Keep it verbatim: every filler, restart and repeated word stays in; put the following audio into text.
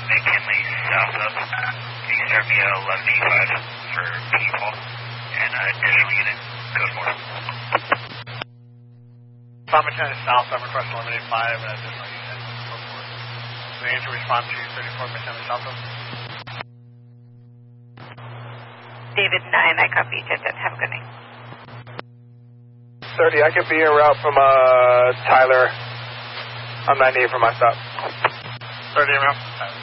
McKinley south of. Can you start me at eleven eighty-five for people and uh, additional unit code four. Tom McKinley south of request eleven eighty-five and additional unit code four. Range to respond to thirty-four McKinley south of. David nine, I copy. ten ten. Have a good night. thirty, I could be en route from uh, Tyler. I'm ninety-eight for my stop. thirty en route.